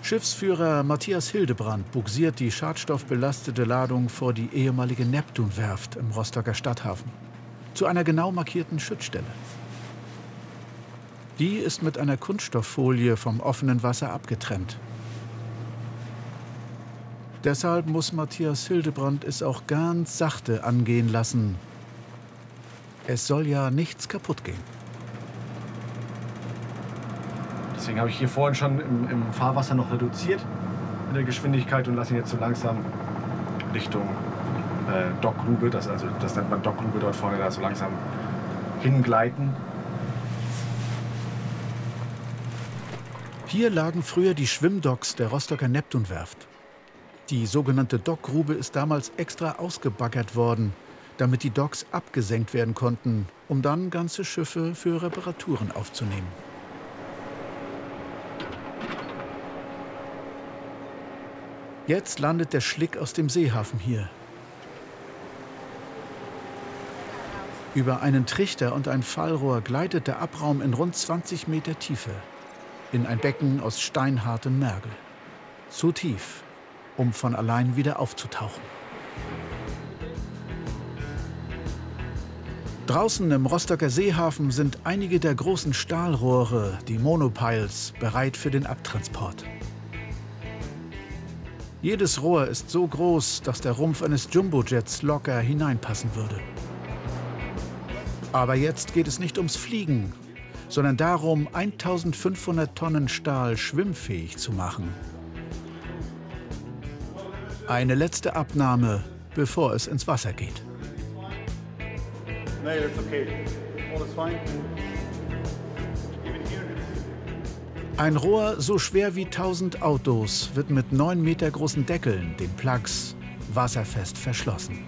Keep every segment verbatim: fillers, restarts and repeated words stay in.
Schiffsführer Matthias Hildebrand bugsiert die schadstoffbelastete Ladung vor die ehemalige Neptunwerft im Rostocker Stadthafen zu einer genau markierten Schutzstelle. Die ist mit einer Kunststofffolie vom offenen Wasser abgetrennt. Deshalb muss Matthias Hildebrand es auch ganz sachte angehen lassen. Es soll ja nichts kaputt gehen. Deswegen habe ich hier vorhin schon im, im Fahrwasser noch reduziert mit der Geschwindigkeit und lasse ihn jetzt so langsam Richtung äh, Dockgrube, das, also, das nennt man Dockgrube dort vorne, da so langsam hingleiten. Hier lagen früher die Schwimmdocks der Rostocker Neptunwerft. Die sogenannte Dockgrube ist damals extra ausgebaggert worden, damit die Docks abgesenkt werden konnten, um dann ganze Schiffe für Reparaturen aufzunehmen. Jetzt landet der Schlick aus dem Seehafen hier. Über einen Trichter und ein Fallrohr gleitet der Abraum in rund zwanzig Meter Tiefe in ein Becken aus steinhartem Mergel. Zu tief, um von allein wieder aufzutauchen. Draußen im Rostocker Seehafen sind einige der großen Stahlrohre, die Monopiles, bereit für den Abtransport. Jedes Rohr ist so groß, dass der Rumpf eines Jumbojets locker hineinpassen würde. Aber jetzt geht es nicht ums Fliegen, sondern darum, eintausendfünfhundert Tonnen Stahl schwimmfähig zu machen. Eine letzte Abnahme, bevor es ins Wasser geht. No, that's okay. All is fine. Ein Rohr so schwer wie tausend Autos wird mit neun Meter großen Deckeln, den Plugs, wasserfest verschlossen.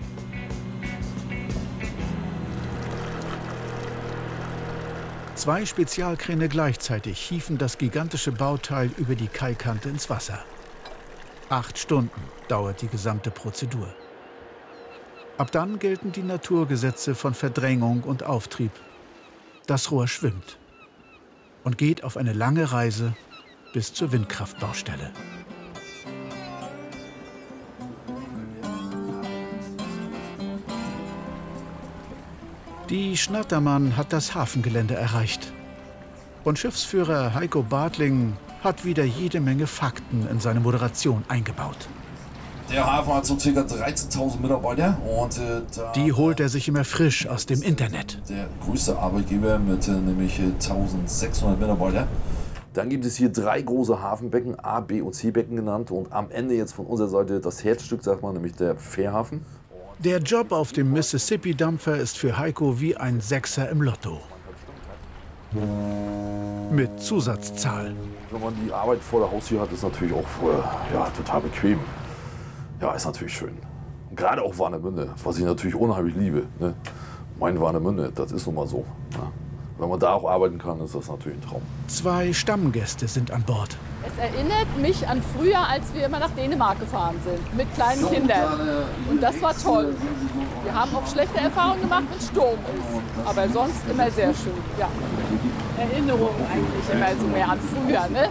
Zwei Spezialkräne gleichzeitig hieven das gigantische Bauteil über die Kaikante ins Wasser. Acht Stunden dauert die gesamte Prozedur. Ab dann gelten die Naturgesetze von Verdrängung und Auftrieb. Das Rohr schwimmt und geht auf eine lange Reise bis zur Windkraftbaustelle. Die Schnattermann hat das Hafengelände erreicht. Und Schiffsführer Heiko Bartling hat wieder jede Menge Fakten in seine Moderation eingebaut. Der Hafen hat so ca. dreizehntausend Mitarbeiter und äh, da die holt er sich immer frisch aus dem Internet. Der größte Arbeitgeber mit äh, nämlich äh, eintausendsechshundert Mitarbeitern. Dann gibt es hier drei große Hafenbecken, A, B und C Becken genannt, und am Ende jetzt von unserer Seite das Herzstück, sagt man, nämlich der Fährhafen. Der Job auf dem Mississippi-Dampfer ist für Heiko wie ein Sechser im Lotto. Mit Zusatzzahl. Wenn man die Arbeit vor der Haustür hat, ist natürlich auch äh, ja, total bequem. Ja, ist natürlich schön. Und gerade auch Warnemünde, was ich natürlich unheimlich liebe. Ne? Mein Warnemünde, das ist nun mal so. Ne? Wenn man da auch arbeiten kann, ist das natürlich ein Traum. Zwei Stammgäste sind an Bord. Es erinnert mich an früher, als wir immer nach Dänemark gefahren sind, mit kleinen Kindern. Und das war toll. Wir haben auch schlechte Erfahrungen gemacht, wenn Sturm ist. Aber sonst immer sehr schön. Ja. Erinnerungen eigentlich immer so mehr an früher. Ne?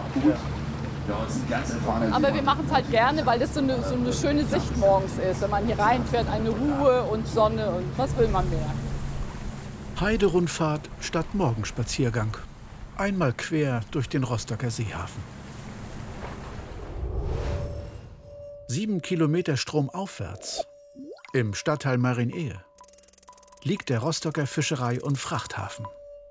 Aber wir machen es halt gerne, weil das so eine, so eine schöne Sicht morgens ist. Wenn man hier reinfährt, eine Ruhe und Sonne und was will man mehr. Heiderundfahrt statt Morgenspaziergang. Einmal quer durch den Rostocker Seehafen. Sieben Kilometer stromaufwärts, im Stadtteil Marienähe, liegt der Rostocker Fischerei- und Frachthafen.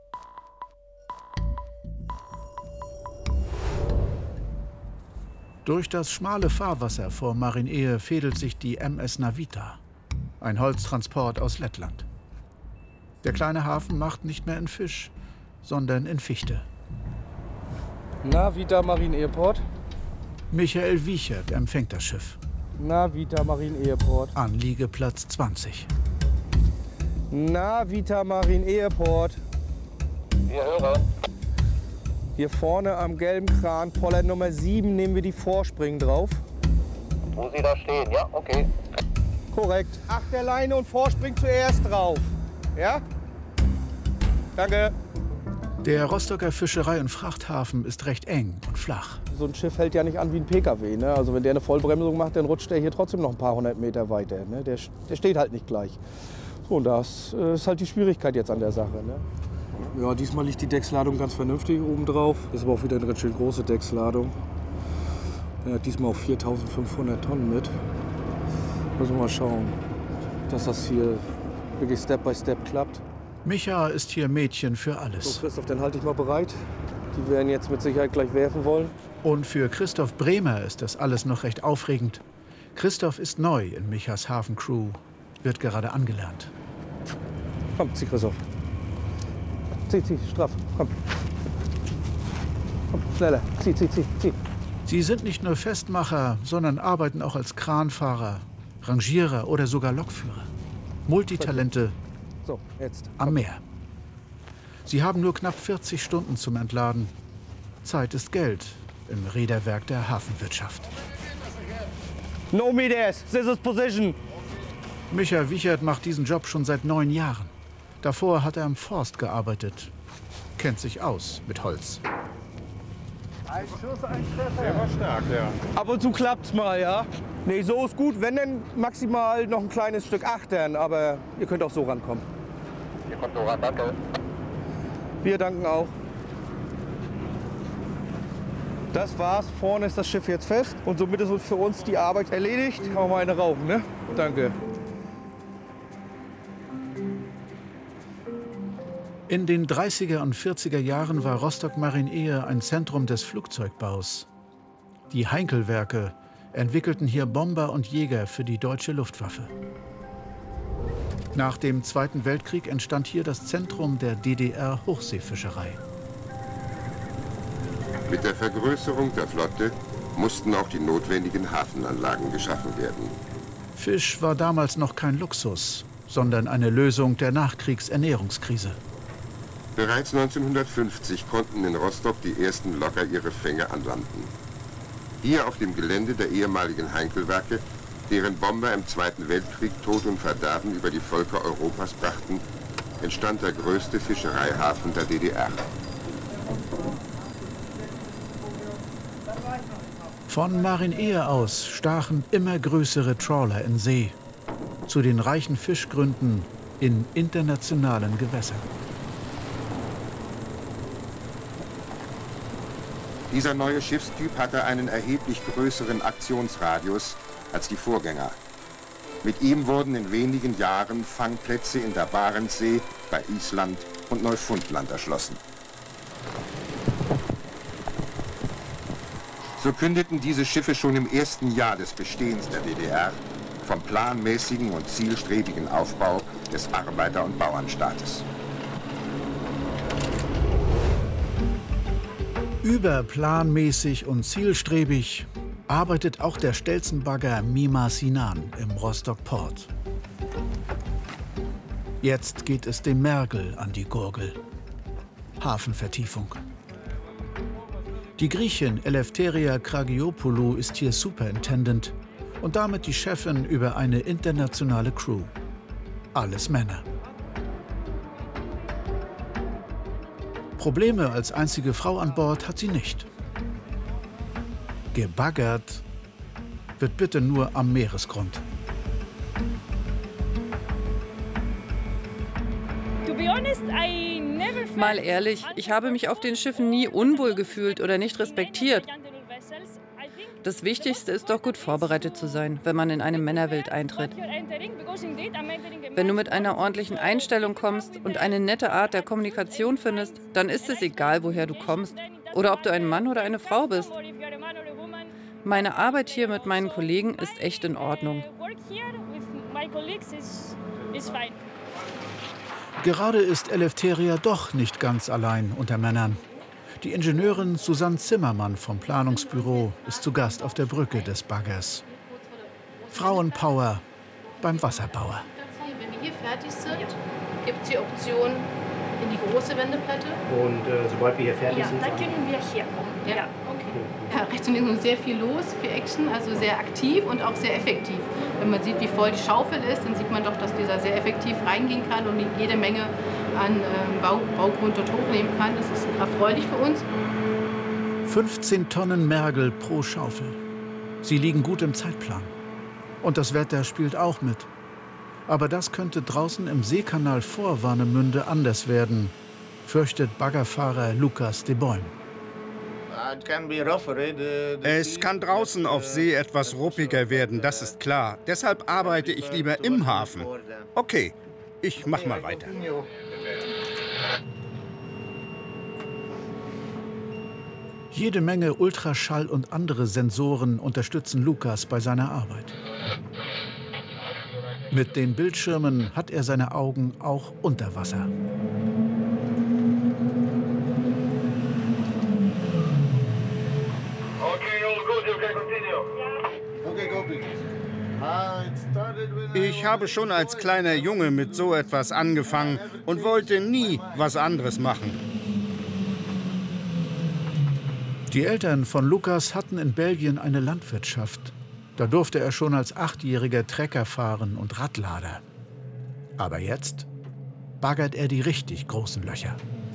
Durch das schmale Fahrwasser vor Marienähe fädelt sich die M S Navita, ein Holztransport aus Lettland. Der kleine Hafen macht nicht mehr in Fisch, sondern in Fichte. Navita Marine Airport. Michael Wiechert empfängt das Schiff. Navita Marine Airport. Anliegeplatz zwanzig. Navita Marine Airport. Wir hören. Hier vorne am gelben Kran, Poller Nummer sieben, nehmen wir die Vorspringen drauf. Wo Sie da stehen, ja, okay. Korrekt. Achterleine und Vorspring zuerst drauf. Ja? Danke. Der Rostocker Fischerei- und Frachthafen ist recht eng und flach. So ein Schiff hält ja nicht an wie ein P K W. Ne? Also wenn der eine Vollbremsung macht, dann rutscht der hier trotzdem noch ein paar hundert Meter weiter. Ne? Der, der steht halt nicht gleich. So, und das ist halt die Schwierigkeit jetzt an der Sache. Ne? Ja, diesmal liegt die Decksladung ganz vernünftig oben drauf. Das ist aber auch wieder eine ganz schön große Decksladung. Er hat diesmal auch viertausendfünfhundert Tonnen mit. Müssen wir mal schauen, dass das hier wirklich Step by Step klappt. Micha ist hier Mädchen für alles. So, Christoph, dann halte ich mal bereit. Die werden jetzt mit Sicherheit gleich werfen wollen. Und für Christoph Bremer ist das alles noch recht aufregend. Christoph ist neu in Michas Hafencrew, wird gerade angelernt. Komm, zieh Christoph. Zieh, zieh, straff, komm. Komm, schneller, zieh, zieh, zieh, zieh. Sie sind nicht nur Festmacher, sondern arbeiten auch als Kranfahrer, Rangierer oder sogar Lokführer. Multitalente so, jetzt. am Meer. Sie haben nur knapp vierzig Stunden zum Entladen. Zeit ist Geld im Räderwerk der Hafenwirtschaft. No meters, this is position. Micha Wiechert macht diesen Job schon seit neun Jahren. Davor hat er im Forst gearbeitet. Kennt sich aus mit Holz. Ein Schuss, ein Treffer. Der war stark, ja. Ab und zu klappt's mal, ja. Nee, so ist gut. Wenn denn maximal noch ein kleines Stück achtern, aber ihr könnt auch so rankommen. Ihr kommt so ran, danke. Wir danken auch. Das war's. Vorne ist das Schiff jetzt fest und somit ist für uns die Arbeit erledigt. Kann man mal eine rauchen, ne? Danke. In den dreißiger und vierziger Jahren war Rostock-Marienehe ein Zentrum des Flugzeugbaus. Die Heinkel-Werke entwickelten hier Bomber und Jäger für die deutsche Luftwaffe. Nach dem Zweiten Weltkrieg entstand hier das Zentrum der D D R-Hochseefischerei. Mit der Vergrößerung der Flotte mussten auch die notwendigen Hafenanlagen geschaffen werden. Fisch war damals noch kein Luxus, sondern eine Lösung der Nachkriegsernährungskrise. Bereits neunzehnhundertfünfzig konnten in Rostock die ersten Locker ihre Fänge anlanden. Hier auf dem Gelände der ehemaligen Heinkel-Werke, deren Bomber im Zweiten Weltkrieg Tod und Verderben über die Völker Europas brachten, entstand der größte Fischereihafen der D D R. Von Marienehe aus stachen immer größere Trawler in See, zu den reichen Fischgründen in internationalen Gewässern. Dieser neue Schiffstyp hatte einen erheblich größeren Aktionsradius als die Vorgänger. Mit ihm wurden in wenigen Jahren Fangplätze in der Barentssee, bei Island und Neufundland erschlossen. So kündeten diese Schiffe schon im ersten Jahr des Bestehens der D D R vom planmäßigen und zielstrebigen Aufbau des Arbeiter- und Bauernstaates. Überplanmäßig und zielstrebig arbeitet auch der Stelzenbagger Mima Sinan im Rostock Port. Jetzt geht es dem Mergel an die Gurgel. Hafenvertiefung. Die Griechin Eleftheria Kragiopoulou ist hier Superintendent und damit die Chefin über eine internationale Crew. Alles Männer. Probleme als einzige Frau an Bord hat sie nicht. Gebaggert wird bitte nur am Meeresgrund. Mal ehrlich, ich habe mich auf den Schiffen nie unwohl gefühlt oder nicht respektiert. Das Wichtigste ist doch, gut vorbereitet zu sein, wenn man in eine Männerwelt eintritt. Wenn du mit einer ordentlichen Einstellung kommst und eine nette Art der Kommunikation findest, dann ist es egal, woher du kommst oder ob du ein Mann oder eine Frau bist. Meine Arbeit hier mit meinen Kollegen ist echt in Ordnung. Gerade ist Eleftheria doch nicht ganz allein unter Männern. Die Ingenieurin Susanne Zimmermann vom Planungsbüro ist zu Gast auf der Brücke des Baggers. Frauenpower beim Wasserbauer. Wenn wir hier fertig sind, gibt es die Option in die große Wendeplatte. Und äh, sobald wir hier fertig ja, sind, dann können wir hier kommen. Ja, ja, okay. Ja, rechts und links ist sehr viel los für Action, also sehr aktiv und auch sehr effektiv. Wenn man sieht, wie voll die Schaufel ist, dann sieht man doch, dass dieser sehr effektiv reingehen kann und jede Menge an äh, Bau, Baugrund dort hochnehmen kann. Das ist erfreulich für uns. fünfzehn Tonnen Mergel pro Schaufel. Sie liegen gut im Zeitplan. Und das Wetter spielt auch mit. Aber das könnte draußen im Seekanal vor Warnemünde anders werden, fürchtet Baggerfahrer Lukas de Boim. Es kann draußen auf See etwas ruppiger werden, das ist klar. Deshalb arbeite ich lieber im Hafen. Okay, ich mach mal weiter. Jede Menge Ultraschall und andere Sensoren unterstützen Lukas bei seiner Arbeit. Mit den Bildschirmen hat er seine Augen auch unter Wasser. Ich habe schon als kleiner Junge mit so etwas angefangen und wollte nie was anderes machen. Die Eltern von Lukas hatten in Belgien eine Landwirtschaft. Da durfte er schon als Achtjähriger Trecker fahren und Radlader. Aber jetzt baggert er die richtig großen Löcher.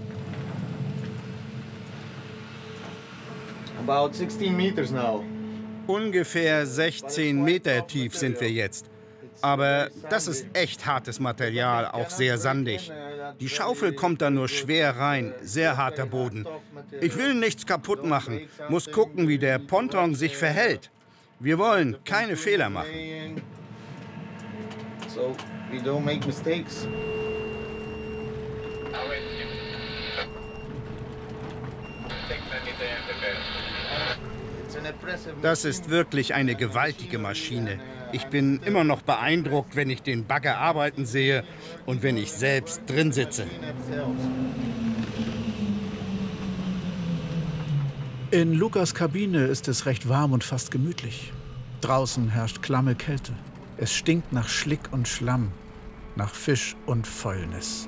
About sixteen meters now. Ungefähr sechzehn Meter tief sind wir jetzt. Aber das ist echt hartes Material, auch sehr sandig. Die Schaufel kommt da nur schwer rein, sehr harter Boden. Ich will nichts kaputt machen, muss gucken, wie der Ponton sich verhält. Wir wollen keine Fehler machen. So we don't make mistakes. Das ist wirklich eine gewaltige Maschine. Ich bin immer noch beeindruckt, wenn ich den Bagger arbeiten sehe und wenn ich selbst drin sitze. In Lukas' Kabine ist es recht warm und fast gemütlich. Draußen herrscht klamme Kälte. Es stinkt nach Schlick und Schlamm, nach Fisch und Fäulnis.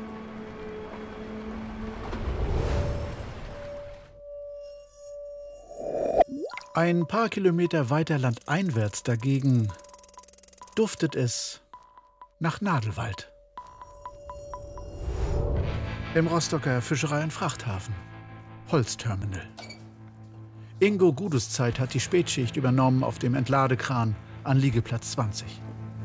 Ein paar Kilometer weiter landeinwärts dagegen duftet es nach Nadelwald. Im Rostocker Fischerei- und Frachthafen, Holzterminal. Ingo Guduszeit hat die Spätschicht übernommen auf dem Entladekran an Liegeplatz zwanzig.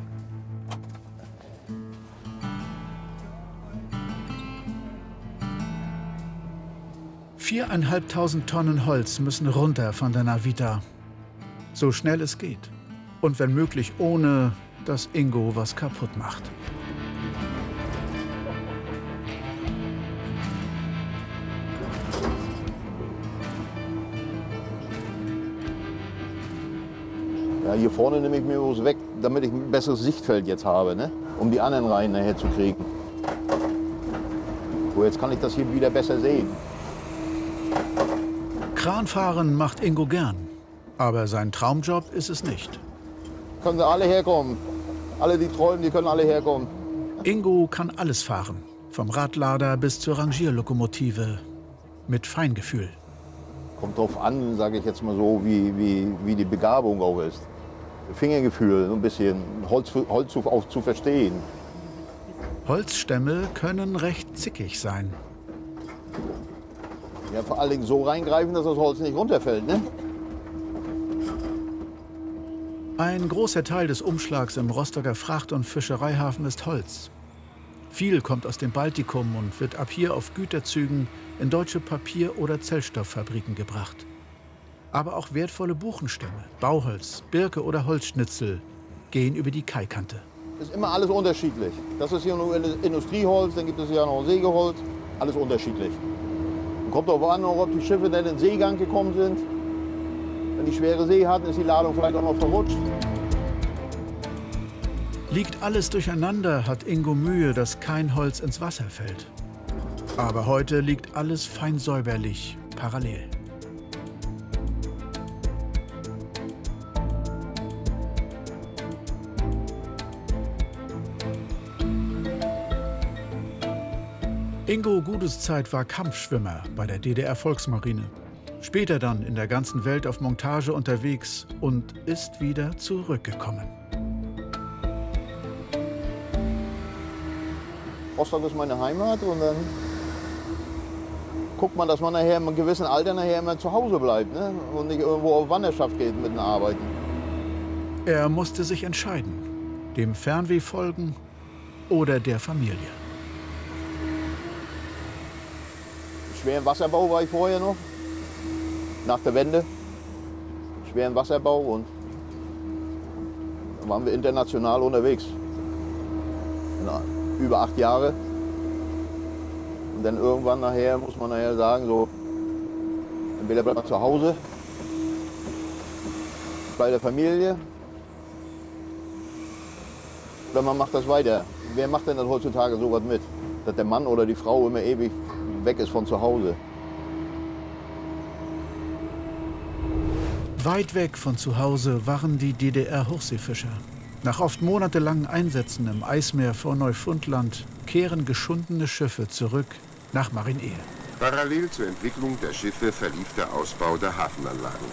Viereinhalbtausend Tonnen Holz müssen runter von der Navita. So schnell es geht. Und wenn möglich ohne, dass Ingo was kaputt macht. Ja, hier vorne nehme ich mir was weg, damit ich ein besseres Sichtfeld jetzt habe, ne? Um die anderen Reihen nachher zu kriegen. So, jetzt kann ich das hier wieder besser sehen. Kranfahren macht Ingo gern, aber sein Traumjob ist es nicht. Können sie alle herkommen. Alle, die träumen, die können alle herkommen. Ingo kann alles fahren, vom Radlader bis zur Rangierlokomotive, mit Feingefühl. Kommt drauf an, sage ich jetzt mal so, wie, wie, wie die Begabung auch ist. Fingergefühl, so ein bisschen Holz, Holz auch zu verstehen. Holzstämme können recht zickig sein. Ja, vor allen Dingen so reingreifen, dass das Holz nicht runterfällt, ne? Ein großer Teil des Umschlags im Rostocker Fracht- und Fischereihafen ist Holz. Viel kommt aus dem Baltikum und wird ab hier auf Güterzügen in deutsche Papier- oder Zellstofffabriken gebracht. Aber auch wertvolle Buchenstämme, Bauholz, Birke oder Holzschnitzel gehen über die Kaikante. Das ist immer alles unterschiedlich. Das ist hier nur Industrieholz, dann gibt es ja noch Sägeholz, alles unterschiedlich. Kommt darauf an, ob die Schiffe dann in den Seegang gekommen sind. Wenn die schwere See hatten, ist die Ladung vielleicht auch noch verrutscht. Liegt alles durcheinander, hat Ingo Mühe, dass kein Holz ins Wasser fällt. Aber heute liegt alles fein säuberlich, parallel. Ingo Guduszeit war Kampfschwimmer bei der D D R-Volksmarine. Später dann in der ganzen Welt auf Montage unterwegs und ist wieder zurückgekommen. Rostock ist meine Heimat und dann guckt man, dass man nachher in einem gewissen Alter nachher immer zu Hause bleibt, ne? Und nicht irgendwo auf Wanderschaft geht mit den Arbeiten. Er musste sich entscheiden, dem Fernweh folgen oder der Familie. Schweren Wasserbau war ich vorher noch, nach der Wende. Schweren Wasserbau und dann waren wir international unterwegs. Na, über acht Jahre. Und dann irgendwann nachher muss man nachher sagen, so, entweder bleibt man zu Hause, bei der Familie, oder man macht das weiter. Wer macht denn das heutzutage so was mit? Dass der Mann oder die Frau immer ewig weg ist von zu Hause. Weit weg von zu Hause waren die D D R-Hochseefischer. Nach oft monatelangen Einsätzen im Eismeer vor Neufundland kehren geschundene Schiffe zurück nach Marienehe. Parallel zur Entwicklung der Schiffe verlief der Ausbau der Hafenanlagen.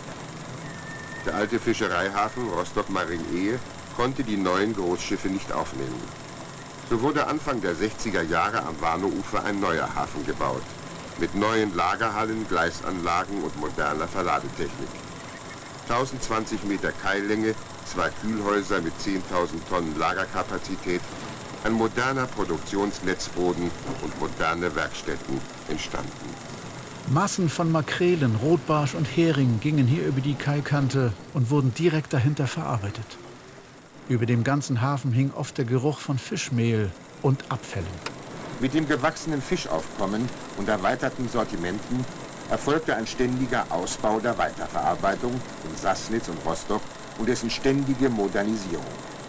Der alte Fischereihafen Rostock-Marienehe konnte die neuen Großschiffe nicht aufnehmen. So wurde Anfang der sechziger Jahre am Warnow-Ufer ein neuer Hafen gebaut, mit neuen Lagerhallen, Gleisanlagen und moderner Verladetechnik. tausendzwanzig Meter Keillänge, zwei Kühlhäuser mit zehntausend Tonnen Lagerkapazität, ein moderner Produktionsnetzboden und moderne Werkstätten entstanden. Massen von Makrelen, Rotbarsch und Hering gingen hier über die Kaikante und wurden direkt dahinter verarbeitet. Über dem ganzen Hafen hing oft der Geruch von Fischmehl und Abfällen. Mit dem gewachsenen Fischaufkommen und erweiterten Sortimenten erfolgte ein ständiger Ausbau der Weiterverarbeitung in Sassnitz und Rostock und dessen ständige Modernisierung.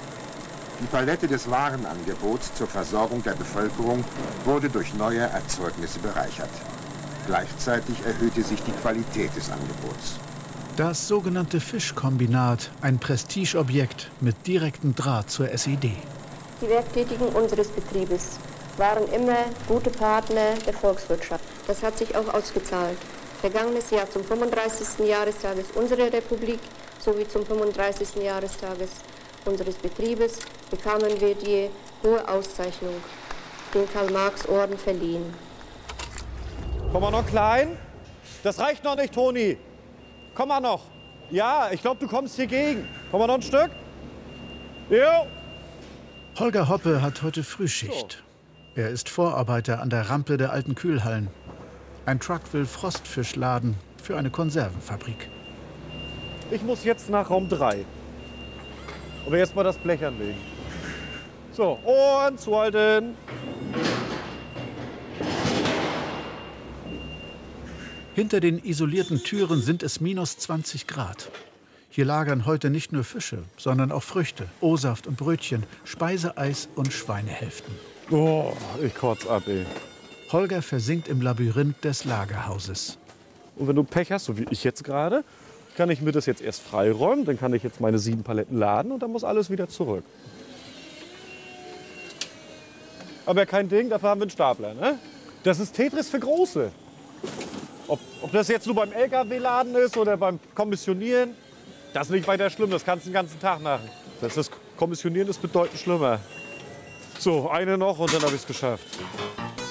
Die Palette des Warenangebots zur Versorgung der Bevölkerung wurde durch neue Erzeugnisse bereichert. Gleichzeitig erhöhte sich die Qualität des Angebots. Das sogenannte Fischkombinat, ein Prestigeobjekt mit direktem Draht zur S E D. Die Werktätigen unseres Betriebes waren immer gute Partner der Volkswirtschaft. Das hat sich auch ausgezahlt. Vergangenes Jahr zum fünfunddreißigsten Jahrestages unserer Republik sowie zum fünfunddreißigsten Jahrestages unseres Betriebes bekamen wir die hohe Auszeichnung, den Karl-Marx-Orden verliehen. Komm mal noch klein. Das reicht noch nicht, Toni. Komm mal noch. Ja, ich glaube, du kommst hier gegen. Komm mal noch ein Stück. Jo. Holger Hoppe hat heute Frühschicht. Er ist Vorarbeiter an der Rampe der alten Kühlhallen. Ein Truck will Frostfisch laden für eine Konservenfabrik. Ich muss jetzt nach Raum drei. Aber erst mal das Blech anlegen. So, und zuhalten. Hinter den isolierten Türen sind es minus zwanzig Grad. Hier lagern heute nicht nur Fische, sondern auch Früchte, O-Saft und Brötchen, Speiseeis und Schweinehälften. Oh, ich kotz ab, ey. Holger versinkt im Labyrinth des Lagerhauses. Und wenn du Pech hast, so wie ich jetzt gerade, kann ich mir das jetzt erst freiräumen, dann kann ich jetzt meine sieben Paletten laden und dann muss alles wieder zurück. Aber kein Ding, dafür haben wir einen Stapler, ne? Das ist Tetris für Große. Ob, ob das jetzt nur beim L K W-Laden ist oder beim Kommissionieren, das ist nicht weiter schlimm, das kannst du den ganzen Tag machen. Das, das Kommissionieren ist bedeutend schlimmer. So, eine noch und dann habe ich es geschafft.